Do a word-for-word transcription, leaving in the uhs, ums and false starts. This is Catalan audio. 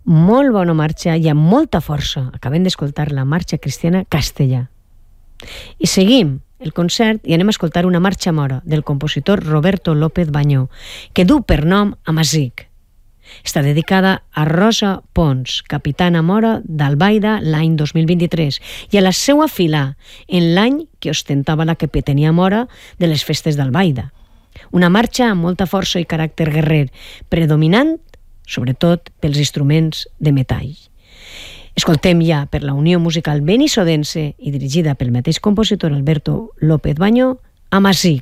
molt bona marxa i amb molta força. Acabem d'escoltar la marxa cristiana castellà. I seguim el concert i anem a escoltar una marxa mora del compositor Roberto López Bañó, que du per nom Amazic. Està dedicada a Rosa Pons, capitana mora d'Albaida l'any dos mil vint-i-tres, i a la seva fila en l'any que ostentava la capitania mora de les festes d'Albaida. Una marxa amb molta força i caràcter guerrer, predominant, sobretot, pels instruments de metall. Escoltem ja per la Unió Musical Benissodense i dirigida pel mateix compositor Alberto López Bañó, Amazic.